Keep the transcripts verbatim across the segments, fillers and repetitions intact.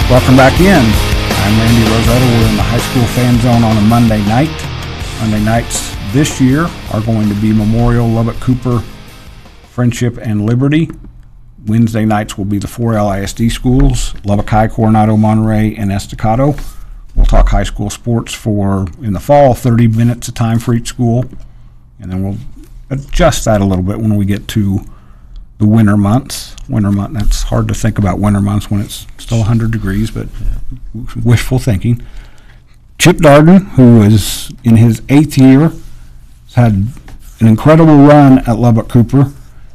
Welcome back in. I'm Randy Rosetta. We're in the high school fan zone on a Monday night. Monday nights this year are going to be Memorial, Lubbock Cooper, Friendship, and Liberty. Wednesday nights will be the four L I S D schools, Lubbock High, Coronado, Monterey, and Estacado. We'll talk high school sports for, in the fall, thirty minutes of time for each school. And then we'll adjust that a little bit when we get to the winter months. Winter month, that's hard to think about winter months when it's still one hundred degrees, but yeah. Wishful thinking. Chip Darden, who is in his eighth year, has had an incredible run at Lubbock Cooper.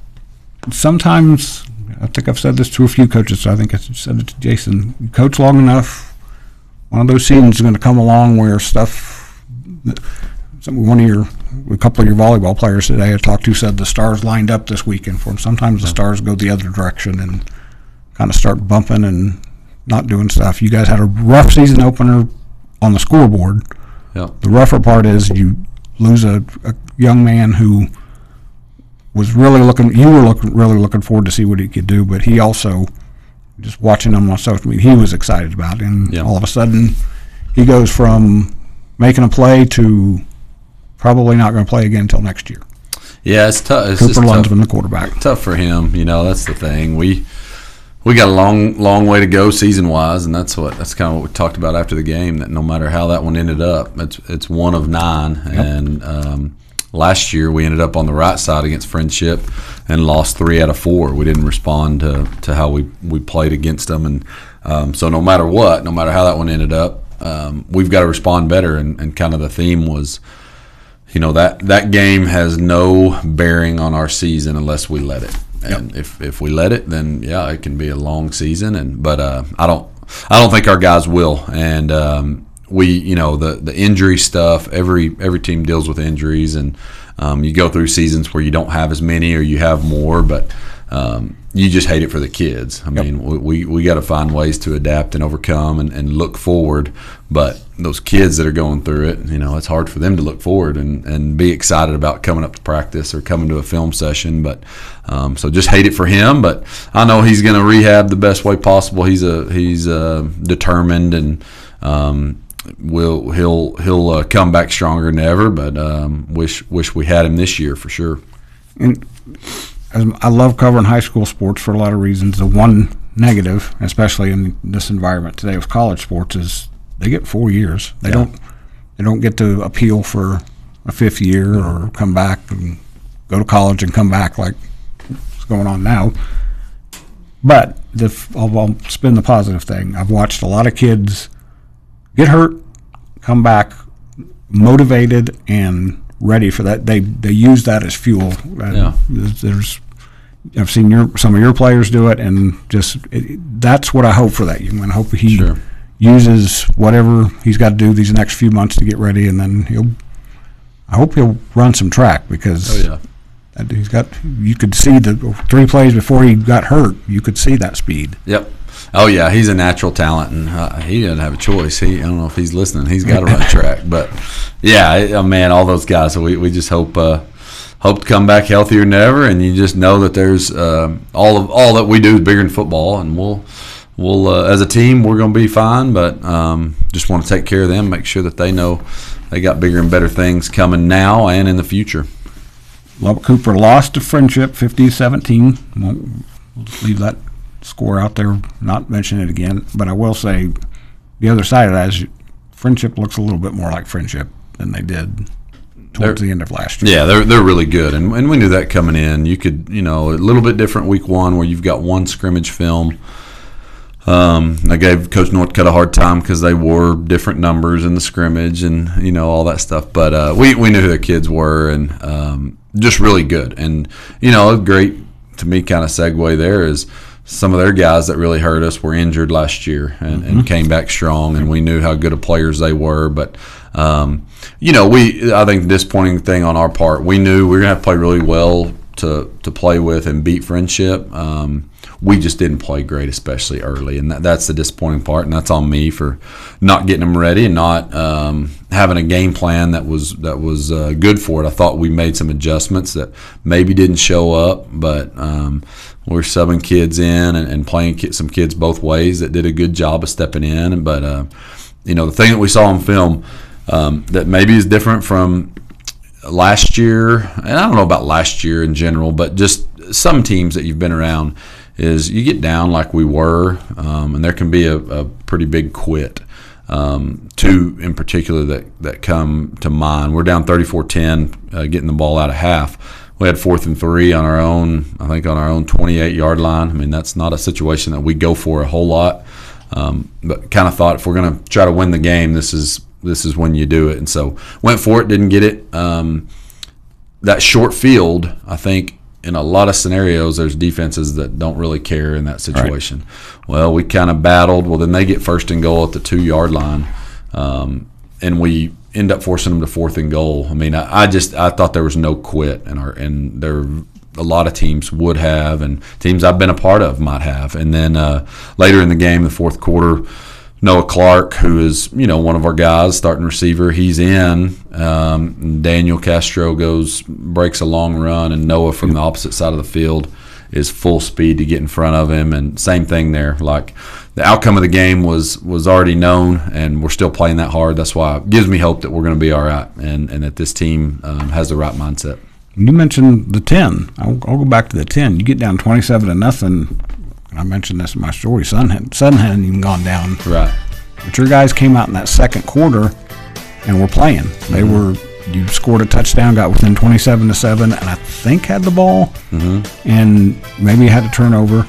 Sometimes, I think I've said this to a few coaches, so I think I said it to Jason, you coach long enough, one of those seasons is going to come along where stuff, some, one of your, a couple of your volleyball players today I talked to said the stars lined up this weekend for them. Sometimes the stars go the other direction and kind of start bumping and not doing stuff. You guys had a rough season opener on the scoreboard. Yep. The rougher part is you lose a, a young man who was really looking, you were looking, really looking forward to see what he could do, but he also, just watching him on social media, he was excited about it. And yep. all of a sudden, he goes from making a play to probably not going to play again until next year. Yeah, it's tough. It's Cooper just Lunsman, the quarterback. Tough for him. You know, that's the thing. We we got a long, long way to go season-wise, and that's what that's kind of what we talked about after the game. That no matter how that one ended up, it's it's one of nine. Yep. And um, last year we ended up on the right side against Friendship and lost three out of four. We didn't respond to, to how we, we played against them, and um, so no matter what, no matter how that one ended up, um, we've got to respond better. And, and kind of the theme was, you know, that, that game has no bearing on our season unless we let it. And yep. if, if we let it, then yeah, it can be a long season. And but uh, I don't I don't think our guys will. And um, we, you know, the, the injury stuff. Every every team deals with injuries, and um, you go through seasons where you don't have as many or you have more, but um, you just hate it for the kids. I yep. mean, we we, we got to find ways to adapt and overcome and, and look forward. But those kids that are going through it, you know, it's hard for them to look forward and, and be excited about coming up to practice or coming to a film session. But um, so just hate it for him. But I know he's going to rehab the best way possible. He's a he's uh, determined, and um, will he'll he'll uh, come back stronger than ever. But um, wish wish we had him this year for sure. And I love covering high school sports for a lot of reasons. The one negative, especially in this environment today with college sports, is they get four years. They yeah. don't they don't get to appeal for a fifth year or come back and go to college and come back like what's going on now. But the, I'll, I'll spin the positive thing. I've watched a lot of kids get hurt, come back motivated and ready for that. They they use that as fuel. Yeah. There's I've seen your some of your players do it, and just it, that's what I hope for that young man. I hope he sure. uses whatever he's got to do these next few months to get ready, and then he'll. I hope he'll run some track because oh, yeah. he's got. You could see the three plays before he got hurt. You could see that speed. Yep. Oh yeah, he's a natural talent, and uh, he doesn't have a choice. He I don't know if he's listening. He's got to run track, but yeah, oh, man, all those guys. So we we just hope. Uh, Hope to come back healthier than ever, and you just know that there's uh, all of all that we do is bigger than football, and we'll we'll uh, as a team we're going to be fine, but um, just want to take care of them, make sure that they know they got bigger and better things coming now and in the future. Lubbock Cooper lost to Friendship fifty to seventeen. Won't we'll just leave that score out there, not mention it again. But I will say the other side of that is Friendship looks a little bit more like Friendship than they did towards they're, the end of last year. Yeah, they're they're really good, and and we knew that coming in. You could, you know, a little bit different week one where you've got one scrimmage film. Um, I gave Coach Northcutt a hard time because they wore different numbers in the scrimmage and, you know, all that stuff. But uh, we, we knew who the kids were, and um, just really good. And, you know, great to me kind of segue there is some of their guys that really hurt us were injured last year and, mm-hmm. and came back strong, and we knew how good of players they were. But, um, you know, we I think the disappointing thing on our part, we knew we were going to have to play really well to, to play with and beat Friendship. Um, we just didn't play great, especially early, and that, that's the disappointing part, and that's on me for not getting them ready and not um, having a game plan that was that was uh, good for it. I thought we made some adjustments that maybe didn't show up, but um, we're subbing kids in and, and playing ki- some kids both ways that did a good job of stepping in. But uh, you know, the thing that we saw on film um, that maybe is different from last year, and I don't know about last year in general, but just some teams that you've been around, is you get down like we were, um, and there can be a, a pretty big quit. Um, two in particular that, that come to mind. We're down thirty-four ten, uh, getting the ball out of half. We had fourth and three on our own, I think on our own twenty-eight-yard line. I mean, that's not a situation that we go for a whole lot, um, but kind of thought if we're going to try to win the game, this is this is when you do it. And so went for it, didn't get it. Um, that short field, I think, in a lot of scenarios, there's defenses that don't really care in that situation. Right. Well, we kind of battled. Well, then they get first and goal at the two-yard line, um, and we end up forcing them to fourth and goal. I mean, I, I just I thought there was no quit, and our and there a lot of teams would have, and teams I've been a part of might have. And then uh, later in the game, the fourth quarter, Noah Clark, who is, you know, one of our guys, starting receiver, he's in. Um, Daniel Castro goes, breaks a long run, and Noah from the opposite side of the field is full speed to get in front of him. And same thing there. Like, the outcome of the game was was already known, and we're still playing that hard. That's why it gives me hope that we're going to be all right, and, and that this team um, has the right mindset. You mentioned the ten. I'll, I'll go back to the ten. You get down twenty-seven to nothing. I mentioned this in my story. Sun, had, Sun hadn't even gone down. Right. But your guys came out in that second quarter and were playing. They mm-hmm. were. You scored a touchdown, got within twenty-seven to seven, and I think had the ball, mm-hmm. and maybe had a turnover,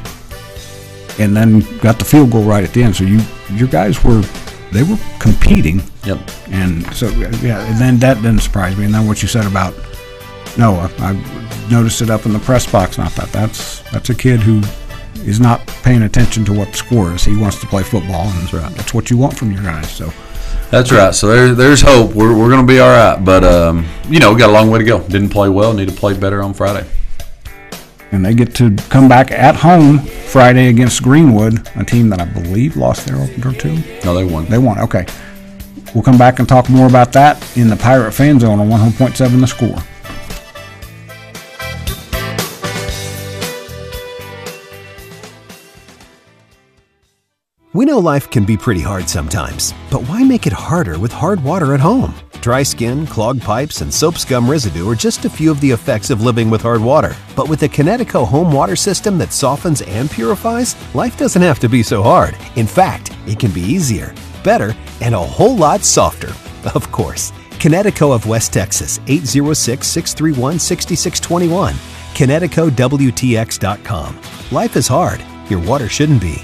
and then got the field goal right at the end. So you, your guys were, they were competing. Yep. And so yeah, and then that didn't surprise me. And then what you said about Noah, I noticed it up in the press box, and I thought that's that's a kid who is not paying attention to what the score is. He wants to play football, and that's right. That's what you want from your guys. So that's right. So there, there's hope. We're we're going to be all right. But um, you know, we got a long way to go. Didn't play well. Need to play better on Friday. And they get to come back at home Friday against Greenwood, a team that I believe lost their opener too. No, they won. They won. Okay. We'll come back and talk more about that in the Pirate Fan Zone on one hundred point seven The Score. We know life can be pretty hard sometimes, but why make it harder with hard water at home? Dry skin, clogged pipes, and soap scum residue are just a few of the effects of living with hard water. But with the Connecticut home water system that softens and purifies, life doesn't have to be so hard. In fact, it can be easier, better, and a whole lot softer. Of course. Connecticut of West Texas, eight oh six, six three one, six six two one. Connecticut W T X dot com. Life is hard. Your water shouldn't be.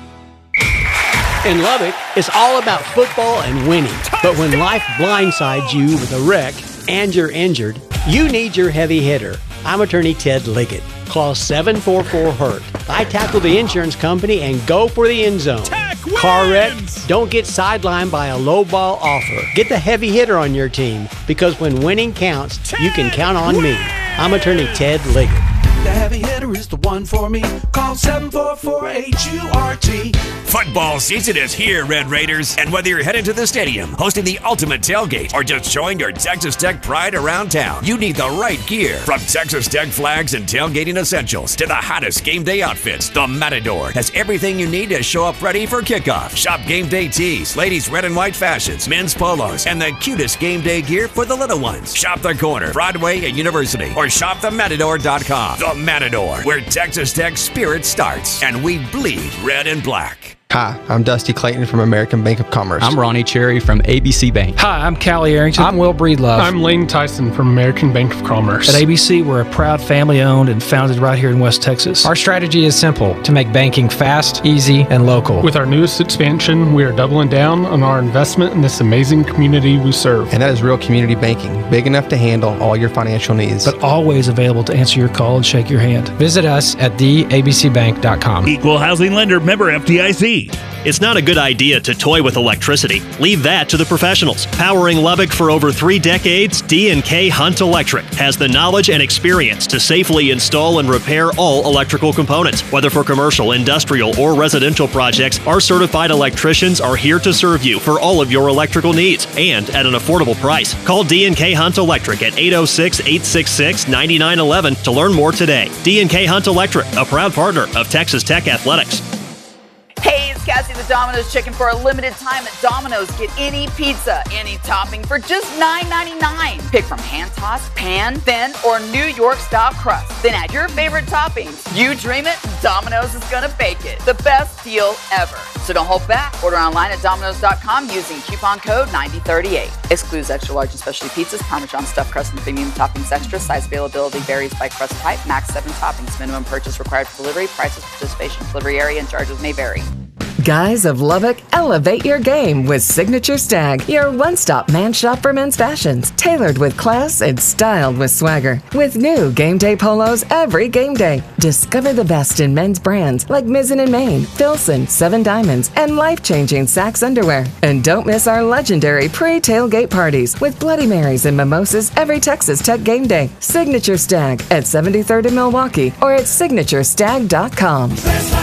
In Lubbock, it's all about football and winning. But when life blindsides you with a wreck and you're injured, you need your heavy hitter. I'm attorney Ted Liggett. Call seven four four hurt. I tackle the insurance company and go for the end zone. Car wreck? Don't get sidelined by a low ball offer. Get the heavy hitter on your team, because when winning counts, Ted you can count on wins. me. I'm attorney Ted Liggett. The heavy hitter is the one for me. Call seven four four H U R T. Football season is here, Red Raiders. And whether you're headed to the stadium, hosting the ultimate tailgate, or just showing your Texas Tech pride around town, you need the right gear. From Texas Tech flags and tailgating essentials to the hottest game day outfits, the Matador has everything you need to show up ready for kickoff. Shop game day tees, ladies' red and white fashions, men's polos, and the cutest game day gear for the little ones. Shop the corner, Broadway and University, or shop the matador dot com. The Matador, where Texas Tech spirit starts, and we bleed red and black. Hi, I'm Dusty Clayton from American Bank of Commerce. I'm Ronnie Cherry from A B C Bank. Hi, I'm Callie Arrington. I'm Will Breedlove. I'm Lane Tyson from American Bank of Commerce. At A B C, we're a proud family-owned and founded right here in West Texas. Our strategy is simple: to make banking fast, easy, and local. With our newest expansion, we are doubling down on our investment in this amazing community we serve. And that is real community banking, big enough to handle all your financial needs. But always available to answer your call and shake your hand. Visit us at the A B C bank dot com. Equal housing lender, member F D I C. need. It's not a good idea to toy with electricity. Leave that to the professionals. Powering Lubbock for over three decades, D and K Hunt Electric has the knowledge and experience to safely install and repair all electrical components. Whether for commercial, industrial, or residential projects, our certified electricians are here to serve you for all of your electrical needs and at an affordable price. Call D and K Hunt Electric at eight oh six, eight six six, nine nine one one to learn more today. D and K Hunt Electric, a proud partner of Texas Tech Athletics. Hey, it's Cassie the Domino's Chicken. For a limited time at Domino's, get any pizza, any topping for just nine ninety-nine. Pick from hand-tossed, pan, thin, or New York-style crust. Then add your favorite toppings. You dream it, Domino's is gonna bake it. The best deal ever. So don't hold back. Order online at Domino's dot com using coupon code ninety thirty-eight. Excludes extra large and specialty pizzas, Parmesan stuffed crust, and premium toppings extra. Size availability varies by crust type. Max seven toppings. Minimum purchase required for delivery. Prices, participation, delivery area, and charges may vary. Guys of Lubbock, elevate your game with Signature Stag, your one-stop man shop for men's fashions, tailored with class and styled with swagger. With new game day polos every game day. Discover the best in men's brands like Mizzen and Main, Filson, Seven Diamonds, and life-changing Saks underwear. And don't miss our legendary pre-tailgate parties with Bloody Marys and mimosas every Texas Tech game day. Signature Stag at seventy-third in Milwaukee or at signature stag dot com.